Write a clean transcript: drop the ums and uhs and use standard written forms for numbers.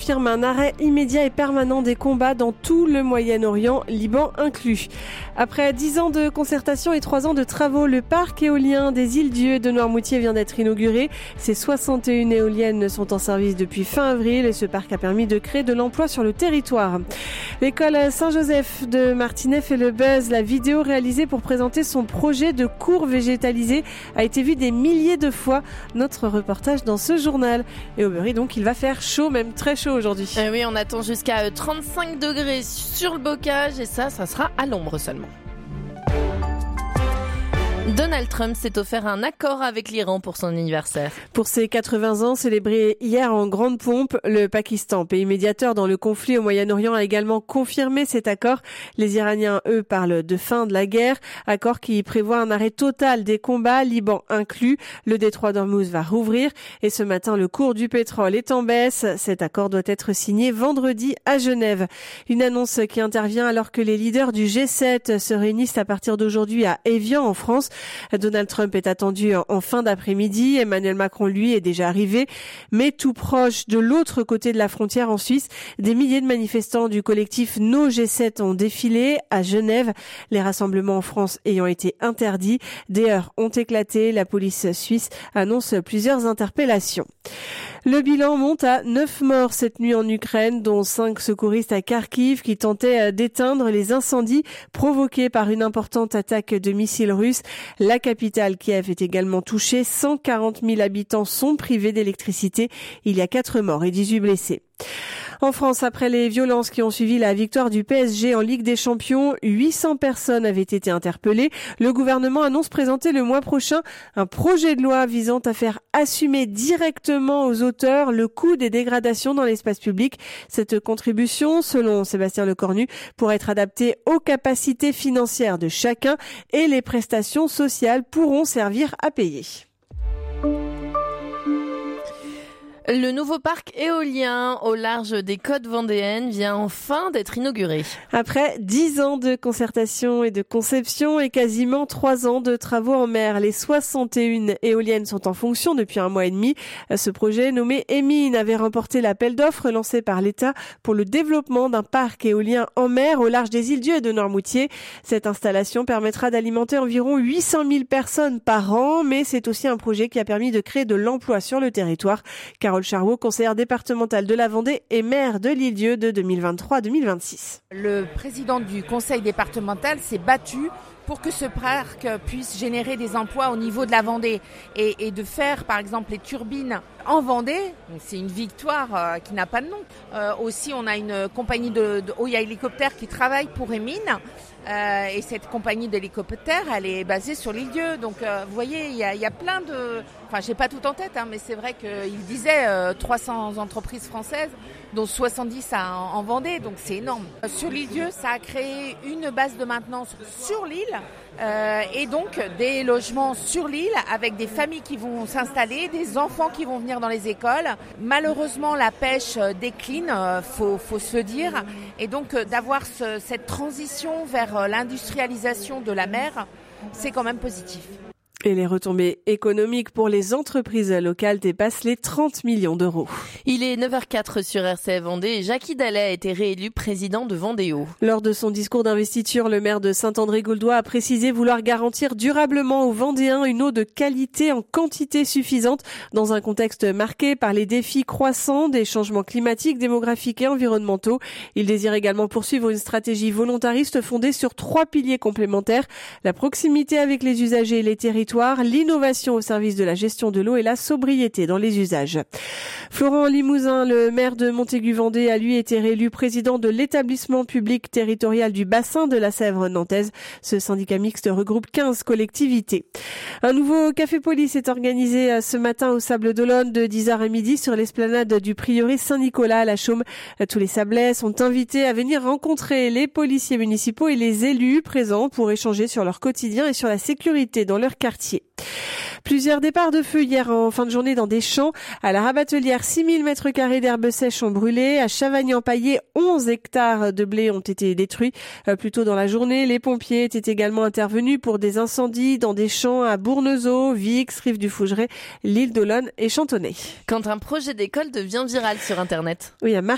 Affirme un arrêt immédiat et permanent des combats dans tout le Moyen-Orient, Liban inclus. Après 10 ans de concertation et 3 ans de travaux, le parc éolien des Îles-Dieu de Noirmoutier vient d'être inauguré. Ces 61 éoliennes sont en service depuis fin avril et ce parc a permis de créer de l'emploi sur le territoire. L'école Saint-Joseph de Martinez fait le buzz. La vidéo réalisée pour présenter son projet de cours végétalisé a été vue des milliers de fois. Notre reportage dans ce journal. Et au Berry, donc, il va faire chaud, même très chaud aujourd'hui. Oui, on attend jusqu'à 35 degrés sur le bocage et ça sera à l'ombre seulement. Donald Trump s'est offert un accord avec l'Iran pour son anniversaire. Pour ses 80 ans, célébrés hier en grande pompe, le Pakistan, pays médiateur dans le conflit au Moyen-Orient, a également confirmé cet accord. Les Iraniens, eux, parlent de fin de la guerre, accord qui prévoit un arrêt total des combats, Liban inclus. Le détroit d'Ormuz va rouvrir et ce matin, le cours du pétrole est en baisse. Cet accord doit être signé vendredi à Genève. Une annonce qui intervient alors que les leaders du G7 se réunissent à partir d'aujourd'hui à Évian en France. Donald Trump est attendu en fin d'après-midi. Emmanuel Macron, lui, est déjà arrivé. Mais tout proche, de l'autre côté de la frontière en Suisse, des milliers de manifestants du collectif No G7 ont défilé à Genève. Les rassemblements en France ayant été interdits. Des heurts ont éclaté. La police suisse annonce plusieurs interpellations. Le bilan monte à 9 morts cette nuit en Ukraine, dont 5 secouristes à Kharkiv qui tentaient d'éteindre les incendies provoqués par une importante attaque de missiles russes. La capitale Kiev est également touchée. 140 000 habitants sont privés d'électricité. Il y a 4 morts et 18 blessés. En France, après les violences qui ont suivi la victoire du PSG en Ligue des Champions, 800 personnes avaient été interpellées. Le gouvernement annonce présenter le mois prochain un projet de loi visant à faire assumer directement aux auteurs le coût des dégradations dans l'espace public. Cette contribution, selon Sébastien Lecornu, pourrait être adaptée aux capacités financières de chacun et les prestations sociales pourront servir à payer. Le nouveau parc éolien au large des côtes vendéennes vient enfin d'être inauguré. Après 10 ans de concertation et de conception et quasiment 3 ans de travaux en mer, les 61 éoliennes sont en fonction depuis 1 mois et demi. Ce projet nommé Émine avait remporté l'appel d'offres lancé par l'État pour le développement d'un parc éolien en mer au large des Îles-Dieu et de Noirmoutier. Cette installation permettra d'alimenter environ 800 000 personnes par an, mais c'est aussi un projet qui a permis de créer de l'emploi sur le territoire. Carole Charot, conseillère départementale de la Vendée et maire de l'Île-Dieu de 2023 à 2026. Le président du conseil départemental s'est battu pour que ce parc puisse générer des emplois au niveau de la Vendée et de faire par exemple les turbines en Vendée. C'est une victoire qui n'a pas de nom. Aussi on a une compagnie de haut hélicoptères qui travaille pour Émine et cette compagnie d'hélicoptères elle est basée sur l'Île-Dieu. Donc vous voyez il y a plein de... Enfin j'ai pas tout en tête mais c'est vrai qu'il disait 300 entreprises françaises dont 70 en Vendée, donc c'est énorme. Sur l'Île-Dieu, ça a créé une base de maintenance sur l'île et donc des logements sur l'île avec des familles qui vont s'installer, des enfants qui vont venir dans les écoles. Malheureusement, la pêche décline, faut se le dire, et donc d'avoir cette transition vers l'industrialisation de la mer, c'est quand même positif. Et les retombées économiques pour les entreprises locales dépassent les 30 millions d'euros. Il est 9h04 sur RCF Vendée et Jacky Dallet a été réélu président de Vendéo. Lors de son discours d'investiture, le maire de Saint-André-Gauldois a précisé vouloir garantir durablement aux Vendéens une eau de qualité en quantité suffisante dans un contexte marqué par les défis croissants des changements climatiques, démographiques et environnementaux. Il désire également poursuivre une stratégie volontariste fondée sur 3 piliers complémentaires: la proximité avec les usagers et les territoires, l'innovation au service de la gestion de l'eau et la sobriété dans les usages. Florent Limousin, le maire de Montaigu-Vendée, a lui été réélu président de l'établissement public territorial du bassin de la Sèvre nantaise. Ce syndicat mixte regroupe 15 collectivités. Un nouveau café police est organisé ce matin au Sable d'Olonne de 10h à midi sur l'esplanade du prieuré Saint-Nicolas à la Chaume. Tous les Sablais sont invités à venir rencontrer les policiers municipaux et les élus présents pour échanger sur leur quotidien et sur la sécurité dans leur quartier. Plusieurs départs de feu hier en fin de journée dans des champs. À la Rabatelière, 6000 m² d'herbes sèches ont brûlé. À Chavagny-en-Paillé, 11 hectares de blé ont été détruits. Plus tôt dans la journée, les pompiers étaient également intervenus pour des incendies dans des champs à Bournezeau, Vix, Rive-du-Fougeray, l'île d'Olonne et Chantonnay. Quand un projet d'école devient viral sur Internet. Oui, à